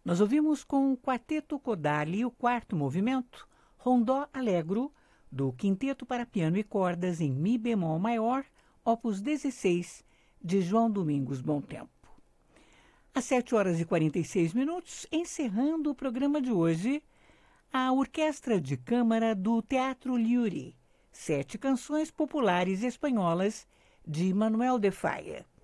Nós ouvimos com o Quarteto Kodály o quarto movimento, Rondó Allegro, do Quinteto para Piano e Cordas em Mi bemol maior, opus 16, de João Domingos Bom Tempo. Às 7h46, encerrando o programa de hoje, a Orquestra de Câmara do Teatro Liuri, 7 canções populares espanholas de Manuel de Falla.